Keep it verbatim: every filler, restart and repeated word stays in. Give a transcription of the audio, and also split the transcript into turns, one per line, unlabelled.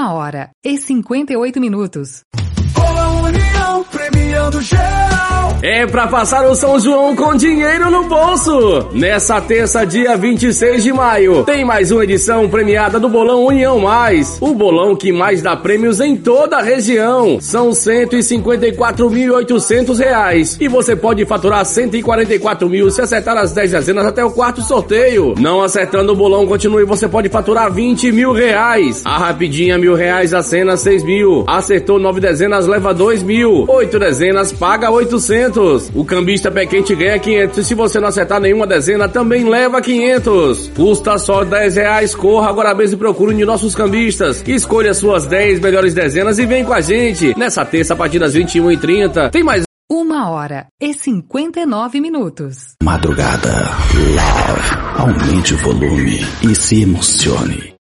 Uma hora e cinquenta e oito minutos.
Bolão União, premiando geral.
É pra passar o São João com dinheiro no bolso. Nessa terça, dia vinte e seis de maio, tem mais uma edição premiada do Bolão União Mais. O bolão que mais dá prêmios em toda a região. São cento e cinquenta e quatro mil e oitocentos reais. E você pode faturar cento e quarenta e quatro mil se acertar as dez dezenas até o quarto sorteio. Não acertando o bolão, continue, você pode faturar vinte mil reais. A rapidinha, mil reais, a cena, seis mil. Acertou nove dezenas, leva dois mil. Oito dezenas, paga oitocentos. O cambista pé quente ganha quinhentos. E se você não acertar nenhuma dezena, também leva quinhentos. Custa só dez reais. Corra agora mesmo e procure um de nossos cambistas. Escolha suas dez melhores dezenas e vem com a gente. Nessa terça, a partir das vinte e uma e trinta, tem mais...
Uma hora e cinquenta e nove minutos.
Madrugada Love. Aumente o volume e se emocione.